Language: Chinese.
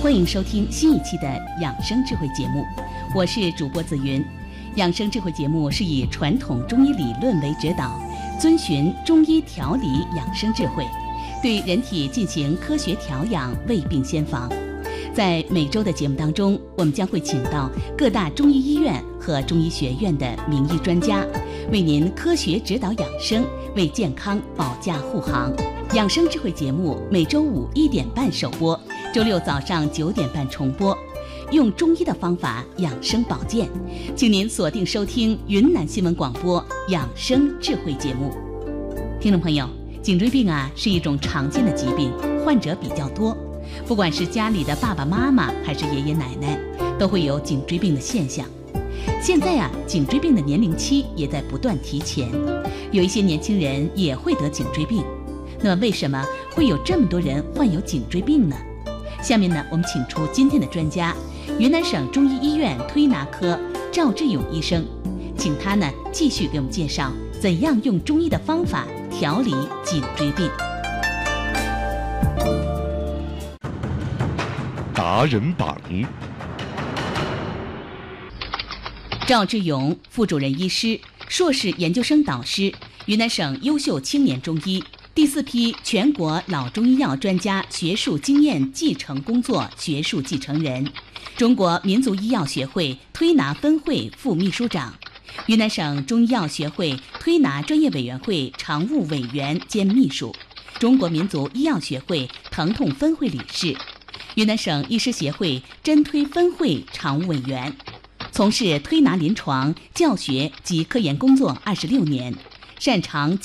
欢迎收听新一期的养生智慧节目，我是主播紫云。养生智慧节目是以传统中医理论为指导，遵循中医调理养生智慧，对人体进行科学调养，为病先防。在每周的节目当中，我们将会请到各大中医医院和中医学院的名医专家，为您科学指导养生，为健康保驾护航。养生智慧节目每周五1点半首播，周六早上9点半重播。用中医的方法养生保健，请您锁定收听云南新闻广播养生智慧节目。听众朋友，颈椎病是一种常见的疾病，患者比较多，不管是家里的爸爸妈妈还是爷爷奶奶，都会有颈椎病的现象。现在颈椎病的年龄期也在不断提前，有一些年轻人也会得颈椎病。那么为什么会有这么多人患有颈椎病呢？下面呢，我们请出今天的专家，云南省中医医院推拿科赵志勇医生，请他呢继续给我们介绍怎样用中医的方法调理颈椎病。 达人榜。 赵志勇，副主任医师，硕士研究生导师，云南省优秀青年中医，第4批全国老中医药专家学术经验继承工作学术继承人，中国民族医药学会推拿分会副秘书长，云南省中医药学会推拿专业委员会常务委员兼秘书，中国民族医药学会疼痛分会理事，云南省医师协会针推分会常务委员，从事推拿临床教学及科研工作26年，擅长